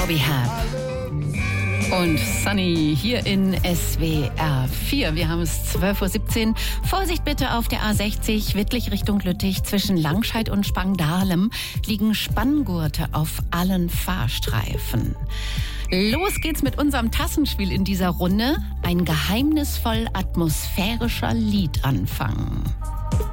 Bobby Hab und Sunny hier in SWR 4. Wir haben es 12:17 Uhr. Vorsicht bitte auf der A60 Wittlich Richtung Lüttich. Zwischen Langscheid und Spangdahlem liegen Spanngurte auf allen Fahrstreifen. Los geht's mit unserem Tassenspiel in dieser Runde. Ein geheimnisvoll atmosphärischer Liedanfang.